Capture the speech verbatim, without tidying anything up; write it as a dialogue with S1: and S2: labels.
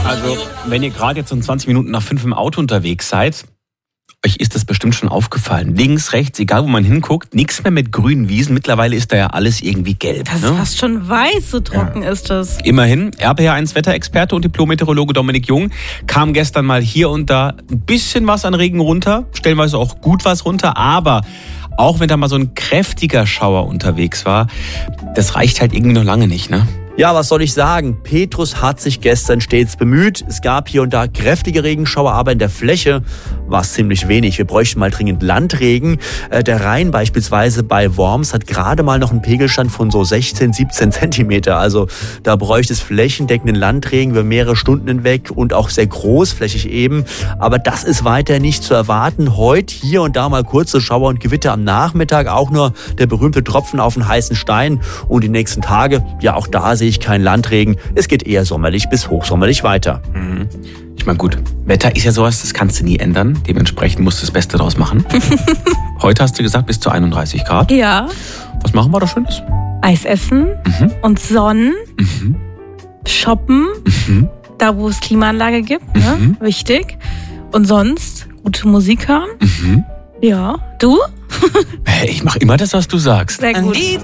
S1: Also, wenn ihr gerade jetzt um zwanzig Minuten nach fünf im Auto unterwegs seid, euch ist das bestimmt schon aufgefallen. Links, rechts, egal wo man hinguckt, nichts mehr mit grünen Wiesen. Mittlerweile ist da ja alles irgendwie gelb.
S2: Das ist
S1: ne?
S2: fast schon weiß, so trocken ja. ist das.
S1: Immerhin, R B R eins Wetterexperte und Diplom-Meteorologe Dominik Jung kam gestern mal hier und da ein bisschen was an Regen runter, stellenweise auch gut was runter, aber auch wenn da mal so ein kräftiger Schauer unterwegs war, das reicht halt irgendwie noch lange nicht, ne?
S3: Ja, was soll ich sagen? Petrus hat sich gestern stets bemüht. Es gab hier und da kräftige Regenschauer, aber in der Fläche war es ziemlich wenig. Wir bräuchten mal dringend Landregen. Der Rhein beispielsweise bei Worms hat gerade mal noch einen Pegelstand von so sechzehn, siebzehn Zentimeter. Also da bräuchte es flächendeckenden Landregen über mehrere Stunden hinweg und auch sehr großflächig eben. Aber das ist weiter nicht zu erwarten. Heute hier und da mal kurze Schauer und Gewitter am Nachmittag. Auch nur der berühmte Tropfen auf den heißen Stein. Und die nächsten Tage, ja auch da sehe ich keinen Landregen. Es geht eher sommerlich bis hochsommerlich weiter.
S1: Mhm. Ich meine, gut, Wetter ist ja sowas, das kannst du nie ändern. Dementsprechend musst du das Beste draus machen. Heute hast du gesagt, bis zu einunddreißig Grad.
S2: Ja.
S1: Was machen wir da Schönes?
S2: Eis essen
S1: Mhm.
S2: und Sonnen,
S1: Mhm.
S2: shoppen,
S1: Mhm.
S2: da wo es Klimaanlage gibt, ne?
S1: Mhm.
S2: Wichtig. Und sonst gute Musik hören.
S1: Mhm.
S2: Ja. Du?
S1: Hey, ich mache immer das, was du sagst.
S2: Sehr gut.